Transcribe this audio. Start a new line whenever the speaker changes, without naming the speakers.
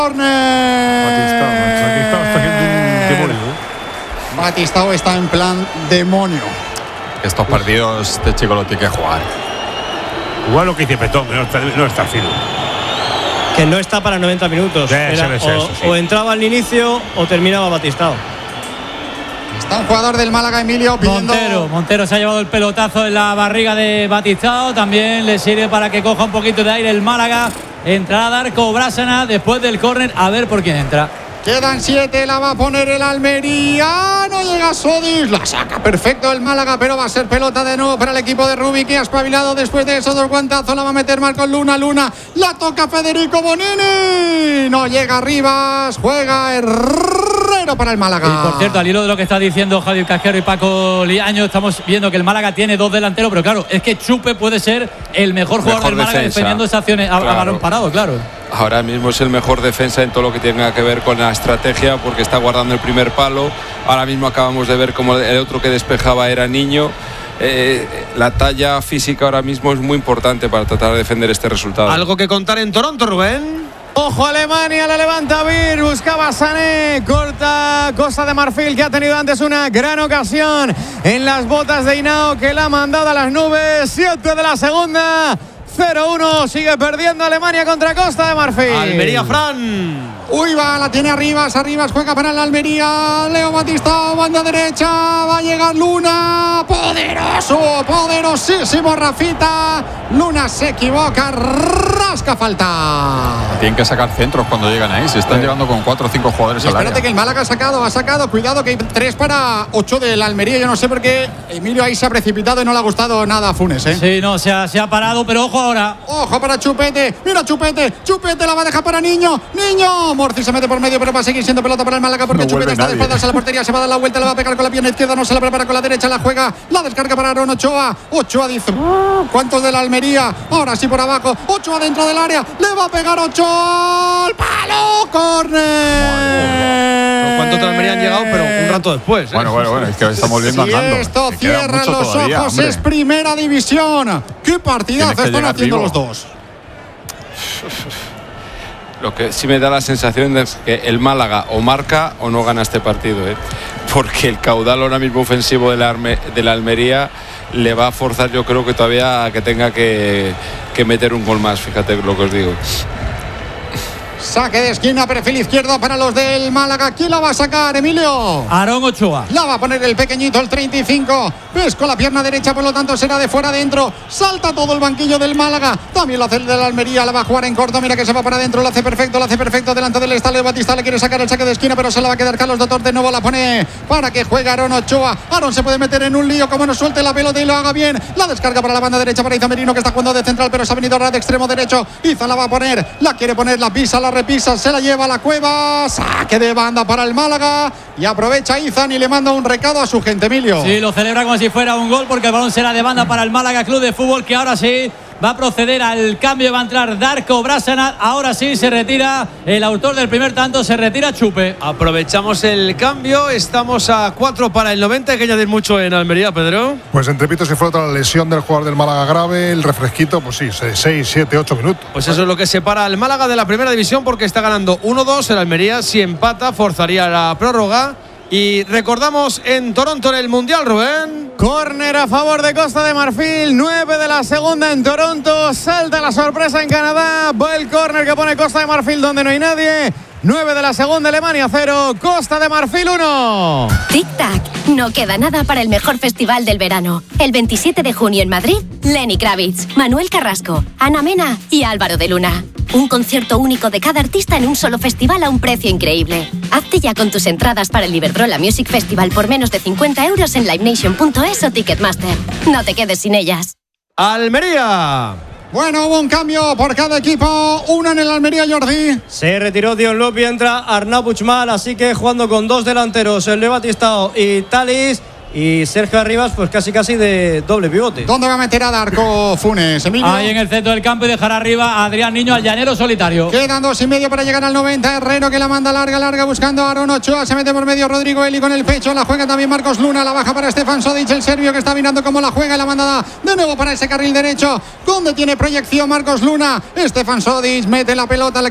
Batistao está en plan demonio.
Estos partidos este chico lo tiene que jugar.
Igual lo que dice Petón, no está fino.
Que no está para 90 minutos. O entraba al inicio o terminaba Batistao.
Está un jugador del Málaga, Emilio, pidiendo...
Montero se ha llevado el pelotazo en la barriga de Batistao. También le sirve para que coja un poquito de aire el Málaga. Entrará Darko Brásana después del córner. A ver por quién entra.
Quedan 7, la va a poner el Almería. No llega Sodis, la saca perfecto el Málaga, pero va a ser pelota de nuevo para el equipo de Rubi, que ha espabilado después de esos dos guantazos. La va a meter Marcos Luna, la toca Federico Bonini. No llega Rivas, juega Herrero para el Málaga.
Y por cierto, al hilo de lo que está diciendo Javier Casquero y Paco Liaño, estamos viendo que el Málaga tiene dos delanteros, pero claro, es que Chupe puede ser el mejor jugador del Málaga defendiendo esas acciones a balón parado, claro.
Ahora mismo es el mejor defensa en todo lo que tenga que ver con la estrategia, porque está guardando el primer palo. Ahora mismo acabamos de ver como el otro que despejaba era Niño. La talla física ahora mismo es muy importante para tratar de defender este resultado.
¿Algo que contar en Toronto, Rubén?
Ojo, Alemania, la levanta Bir, buscaba Sané, corta Costa de Marfil, que ha tenido antes una gran ocasión en las botas de Hinao, que la ha mandado a las nubes. 7 de la segunda. 0-1, sigue perdiendo Alemania contra Costa de Marfil.
Almería, Fran.
Uy, va, la tiene Arribas, juega para la Almería. Leo Batistao, banda derecha, va a llegar Luna. Poderosísimo Rafita. Luna se equivoca, rasca falta.
Tienen que sacar centros cuando llegan ahí. Se están llevando con 4 o 5 jugadores al área.
Espérate que el Málaga ha sacado. Cuidado que hay 3 para 8 de la Almería. Yo no sé por qué Emilio ahí se ha precipitado y no le ha gustado nada a Funes, ¿eh?
Sí, no, se ha parado, pero ojo ahora.
Ojo para Chupete. Mira Chupete la va a dejar para Niño. Morci se mete por medio, pero va a seguir siendo pelota para el Málaga, porque Chupete está de espaldas a la portería. Se va a dar la vuelta, la va a pegar con la pierna izquierda. No se la prepara con la derecha, la juega. La descarga para Aaron Ochoa. Ochoa dice: ¿cuántos de la Almería? Ahora sí por abajo. Ochoa dentro del área. Le va a pegar Ochoa. ¡Al palo! ¡Córner!
¿Cuántos de la Almería han llegado? Pero un rato después, ¿eh?
Bueno, es que estamos viendo andando.
Esto cierra los ojos, hombre. Es primera división. ¿Qué partidazo están haciendo los dos?
Lo que sí me da la sensación es que el Málaga o marca o no gana este partido, ¿eh? Porque el caudal ahora mismo ofensivo de la Almería le va a forzar, yo creo que todavía a que tenga que meter un gol más. Fíjate lo que os digo.
Saque de esquina, perfil izquierdo para los del Málaga. ¿Quién la va a sacar, Emilio?
Aaron Ochoa.
La va a poner el pequeñito, el 35. Ves con la pierna derecha, por lo tanto será de fuera adentro. Salta todo el banquillo del Málaga. También lo hace el de la Almería. La va a jugar en corto. Mira que se va para adentro. Lo hace perfecto delante del estadio. Batista le quiere sacar el saque de esquina, pero se la va a quedar Carlos Doctor. De nuevo la pone para que juegue Aaron Ochoa. Aaron se puede meter en un lío, como no suelte la pelota y lo haga bien. La descarga para la banda derecha para Iza Merino, que está jugando de central, pero se ha venido ahora de extremo derecho. Iza la va a poner. La quiere poner, la pisa, la repisa, se la lleva a la cueva. Saque de banda para el Málaga. Y aprovecha Izan y le manda un recado a su gente, Emilio.
Sí, lo celebra como si fuera un gol, porque el balón será de banda para el Málaga Club de Fútbol, que ahora sí va a proceder al cambio. Va a entrar Darko Brásana. Ahora sí se retira el autor del primer tanto, se retira Chupe.
Aprovechamos el cambio. Estamos a 4 para el 90. Hay que añadir mucho en Almería, Pedro.
Pues entre pitos y flauta la lesión del jugador del Málaga grave. El refresquito, pues sí, 6, 7, 8 minutos.
Pues eso es lo que separa al Málaga de la primera división, porque está ganando 1-2. El Almería, si empata, forzaría la prórroga. Y recordamos en Toronto en el Mundial, Rubén.
Córner a favor de Costa de Marfil. 9 de la segunda en Toronto. Salta la sorpresa en Canadá. Va el córner que pone Costa de Marfil donde no hay nadie. 9 de la segunda, Alemania 0, Costa de Marfil 1.
Tic-tac, no queda nada para el mejor festival del verano. El 27 de junio en Madrid, Lenny Kravitz, Manuel Carrasco, Ana Mena y Álvaro de Luna. Un concierto único de cada artista en un solo festival a un precio increíble. Hazte ya con tus entradas para el Iberdrola Music Festival por menos de 50 € en livenation.es o Ticketmaster. No te quedes sin ellas.
Almería.
Bueno, hubo un cambio por cada equipo. Uno en el Almería, Jordi.
Se retiró Dion Lopi, entra Arnau Puigmal, así que jugando con dos delanteros, el Leo Batistao y Talis. Y Sergio Arribas, pues casi de doble pivote.
¿Dónde va a meter a Darko Funes, Emilio?
Ahí en el centro del campo, y dejará arriba a Adrián Niño, al llanero solitario.
Quedan 2,5 para llegar al 90. Herrero que la manda larga buscando a Aaron Ochoa. Se mete por medio Rodrigo Eli con el pecho. La juega también Marcos Luna. La baja para Stefan Sodic, el serbio, que está mirando cómo la juega. Y la manda de nuevo para ese carril derecho, donde tiene proyección Marcos Luna. Stefan Sodic mete la pelota.